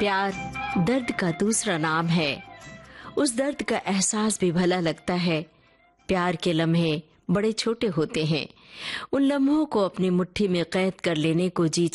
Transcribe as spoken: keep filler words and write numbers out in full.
प्यार दर्द का दूसरा नाम है। उस दर्द का एहसास भी भला लगता है। प्यार के लम्हे बड़े छोटे होते हैं। उन लम्हों को अपनी मुट्ठी में कैद कर लेने को जी